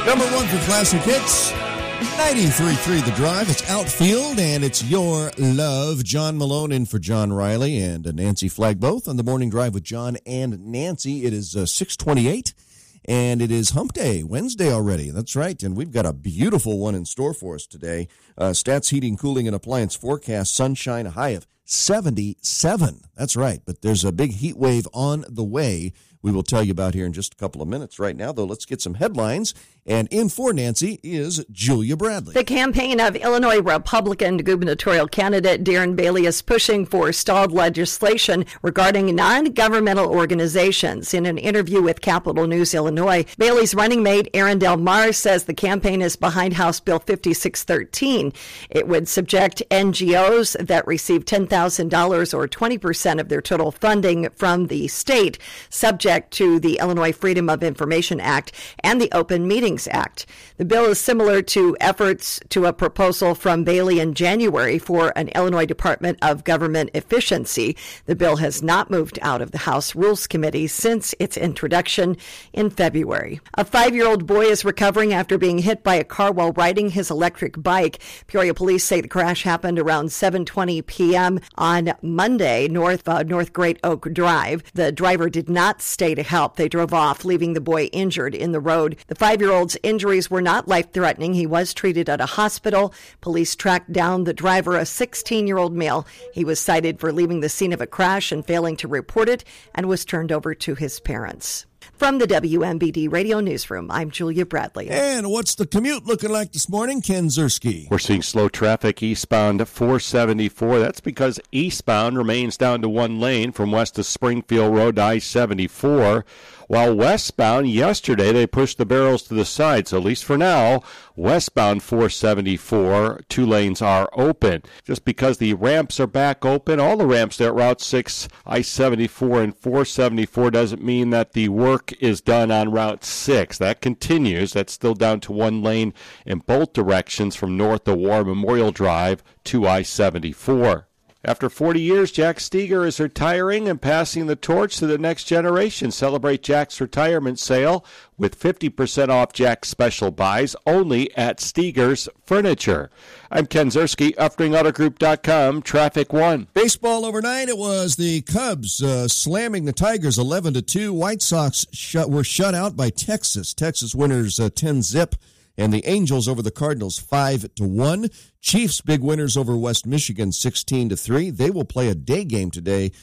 Number one for classic hits, 93.3 The Drive. It's Outfield, and it's Your Love. John Malone in for John Riley and Nancy Flagg, both on the Morning Drive with John and Nancy. It is 6:28, and it is Hump Day, Wednesday already. That's right, and we've got a beautiful one in store for us today. Stats Heating, Cooling, and Appliance forecast, sunshine, a high of 77. That's right, but there's a big heat wave on the way we will tell you about here in just a couple of minutes. Right now, though, let's get some headlines. And in for Nancy is Julia Bradley. The campaign of Illinois Republican gubernatorial candidate Darren Bailey is pushing for stalled legislation regarding non-governmental organizations. In an interview with Capital News Illinois, Bailey's running mate Aaron Del Mar says the campaign is behind House Bill 5613. It would subject NGOs that receive $10,000 or 20% of their total funding from the state, subject to the Illinois Freedom of Information Act and the Open Meetings Act. The bill is similar to efforts to a proposal from Bailey in January for an Illinois Department of Government Efficiency. The bill has not moved out of the House Rules Committee since its introduction in February. A 5-year-old boy is recovering after being hit by a car while riding his electric bike. Peoria police say the crash happened around 7:20 p.m. on Monday north Great Oak Drive. The driver did not stay to help. They drove off, leaving the boy injured in the road. The 5-year-old's injuries were not life-threatening. He was treated at a hospital. Police tracked down the driver, a 16-year-old male. He was cited for leaving the scene of a crash and failing to report it and was turned over to his parents. From the WMBD Radio Newsroom, I'm Julia Bradley. And what's the commute looking like this morning, Ken Zerski? We're seeing slow traffic eastbound 474. That's because eastbound remains down to one lane from west of Springfield Road to I-74. While westbound, yesterday they pushed the barrels to the side. So at least for now, westbound 474, 2 lanes are open. Just because the ramps are back open, all the ramps there at Route 6, I-74 and 474 doesn't mean that the work is done on Route 6. That continues. That's still down to one lane in both directions from north of War Memorial Drive to I-74. After 40 years, Jack Steger is retiring and passing the torch to the next generation. Celebrate Jack's retirement sale with 50% off Jack's special buys only at Steger's Furniture. I'm Ken Zerski, UpringAutoGroup.com, Traffic 1. Baseball overnight, it was the Cubs slamming the Tigers 11-2. White Sox were shut out by Texas. Texas winners 10-zip. And the Angels over the Cardinals 5-1. Chiefs big winners over West Michigan 16-3. They will play a day game today,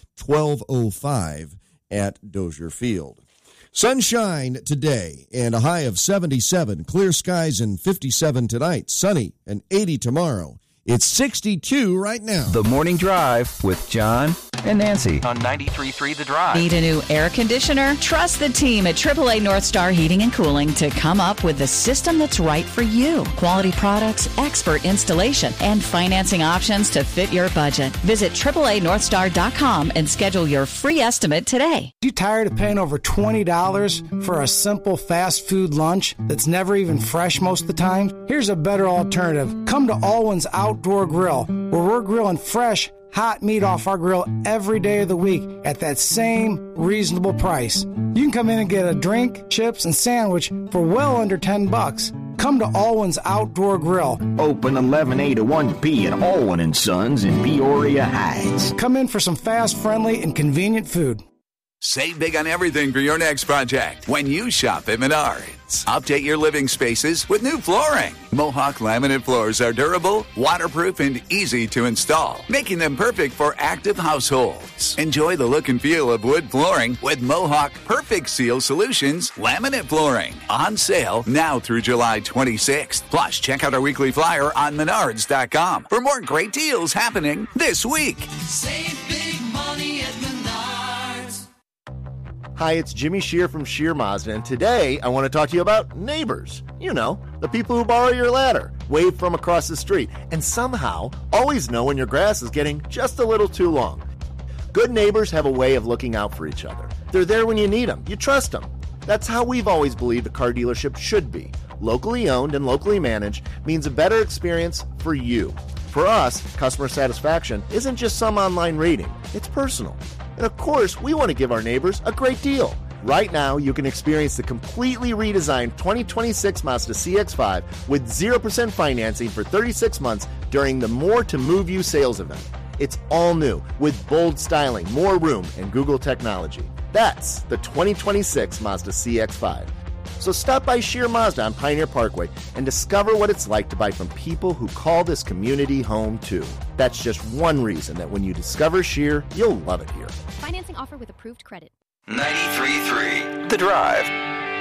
12:05 at Dozier Field. Sunshine today and a high of 77. Clear skies and 57 tonight. Sunny and 80 tomorrow. It's 62 right now. The Morning Drive with John and Nancy on 93.3 The Drive. Need a new air conditioner? Trust the team at AAA North Star Heating and Cooling to come up with the system that's right for you. Quality products, expert installation, and financing options to fit your budget. Visit AAANorthstar.com and schedule your free estimate today. You tired of paying over $20 for a simple fast food lunch that's never even fresh most of the time? Here's a better alternative. Come to Alwyn's Outdoor Grill, where we're grilling fresh, hot meat off our grill every day of the week at that same reasonable price. You can come in and get a drink, chips, and sandwich for well under $10. Come to Alwyn's Outdoor Grill. Open 11A to 1P at Alwyn & Sons in Peoria Heights. Come in for some fast, friendly, and convenient food. Save big on everything for your next project when you shop at Menards. Update your living spaces with new flooring. Mohawk laminate floors are durable, waterproof, and easy to install, making them perfect for active households. Enjoy the look and feel of wood flooring with Mohawk Perfect Seal Solutions laminate flooring. On sale now through July 26th. Plus, check out our weekly flyer on Menards.com for more great deals happening this week. Save big money at Menards. Hi, it's Jimmy Shear from Shear Mazda, and today I want to talk to you about neighbors. You know, the people who borrow your ladder, wave from across the street, and somehow always know when your grass is getting just a little too long. Good neighbors have a way of looking out for each other. They're there when you need them. You trust them. That's how we've always believed a car dealership should be. Locally owned and locally managed means a better experience for you. For us, customer satisfaction isn't just some online rating. It's personal. And of course, we want to give our neighbors a great deal. Right now, you can experience the completely redesigned 2026 Mazda CX-5 with 0% financing for 36 months during the More to Move You sales event. It's all new with bold styling, more room, and Google technology. That's the 2026 Mazda CX-5. So stop by Shear Mazda on Pioneer Parkway and discover what it's like to buy from people who call this community home too. That's just one reason that when you discover Shear, you'll love it here. Financing offer with approved credit. 93.3 The Drive.